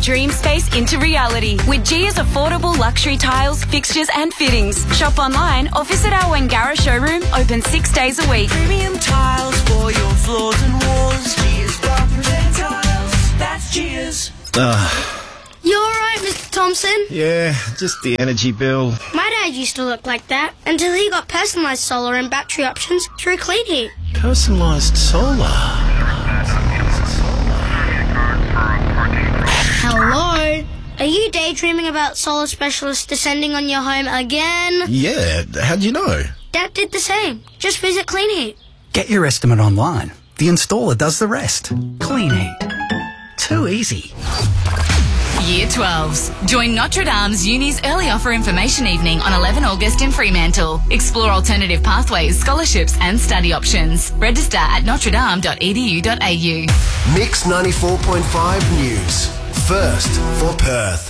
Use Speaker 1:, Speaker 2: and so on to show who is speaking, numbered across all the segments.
Speaker 1: dream space into reality with Gia's affordable luxury tiles, fixtures and fittings. Shop online or visit our Wangara showroom, open 6 days a week.
Speaker 2: Premium tiles for your floors and walls. Gia's Carpet Tiles. That's Gia's.
Speaker 3: You alright, Mr. Thompson?
Speaker 4: Yeah, just the energy bill.
Speaker 3: My dad used to look like that until he got personalised solar and battery options through Clean Heat.
Speaker 4: Personalised solar.
Speaker 3: Hello? Are you daydreaming about solar specialists descending on your home again?
Speaker 4: Yeah, how'd you know?
Speaker 3: Dad did the same. Just visit Clean Heat.
Speaker 5: Get your estimate online. The installer does the rest. Clean Heat. Too easy.
Speaker 6: Year 12s. Join Notre Dame's Uni's early offer information evening on 11 August in Fremantle. Explore alternative pathways, scholarships and study options. Register at notredame.edu.au.
Speaker 7: Mix 94.5 News. First for Perth.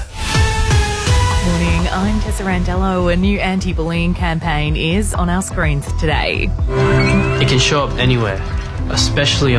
Speaker 8: Morning, I'm Tessa Randello. A new anti-bullying campaign is on our screens today.
Speaker 9: It can show up anywhere, especially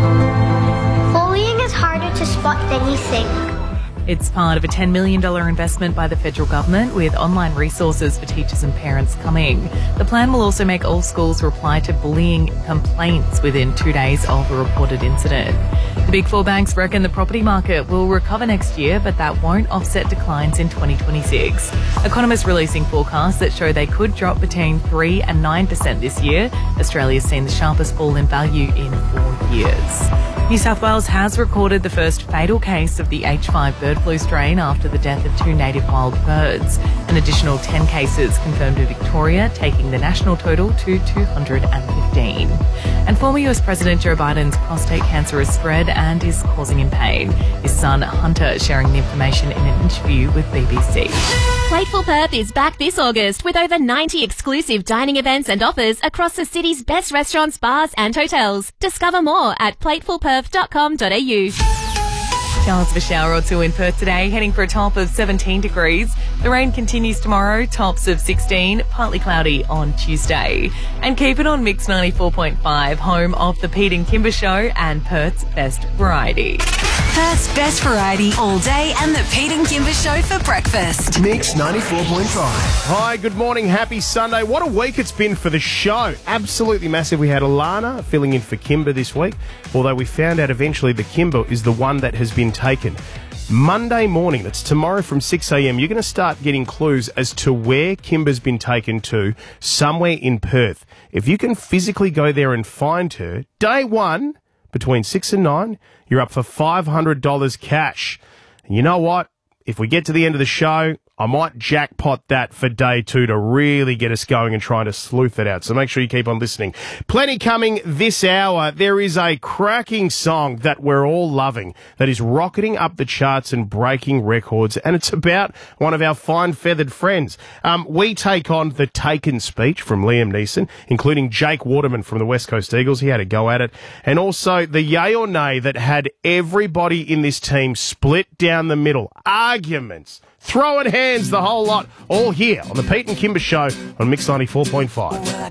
Speaker 9: online.
Speaker 10: Bullying is harder to spot than you think.
Speaker 8: It's part of a $10 million investment by the federal government with online resources for teachers and parents coming. The plan will also make all schools reply to bullying complaints within 2 days of a reported incident. The Big Four banks reckon the property market will recover next year, but that won't offset declines in 2026. Economists releasing forecasts that show they could drop between 3 and 9% this year. Australia's seen the sharpest fall in value in 4 years. New South Wales has recorded the first fatal case of the H5 bird flu strain after the death of 2 native wild birds. An additional 10 cases confirmed in Victoria, taking the national total to 215. And former US President Joe Biden's prostate cancer has spread and is causing him pain. His son Hunter sharing the information in an interview with BBC.
Speaker 11: Plateful Perth is back this August with over 90 exclusive dining events and offers across the city's best restaurants, bars and hotels. Discover more at platefulperth.com.au.
Speaker 8: Chance of a shower or two in Perth today, heading for a top of 17 degrees. The rain continues tomorrow, tops of 16, partly cloudy on Tuesday. And keep it on Mix 94.5, home of the Pete and Kimber Show and Perth's best variety.
Speaker 6: Perth's best variety all day and the Pete and Kimber Show for breakfast.
Speaker 7: Mix 94.5.
Speaker 12: Hi, good morning. Happy Sunday. What a week it's been for the show. Absolutely massive. We had Alana filling in for Kimber this week, although we found out eventually the Kimber is the one that has been taken. Monday morning, that's tomorrow from 6 a.m, you're going to start getting clues as to where Kimber's been taken to, somewhere in Perth. If you can physically go there and find her, day one, between 6 and 9, you're up for $500 cash. And you know what? If we get to the end of the show, I might jackpot that for day 2 to really get us going and trying to sleuth it out. So make sure you keep on listening. Plenty coming this hour. There is a cracking song that we're all loving that is rocketing up the charts and breaking records. And it's about one of our fine feathered friends. We take on the Taken speech from Liam Neeson, including Jake Waterman from the West Coast Eagles. He had a go at it. And also the yay or nay that had everybody in this team split down the middle. Arguments. Throwing hands, the whole lot, all here on the Pete and Kimber Show on Mix 94.5.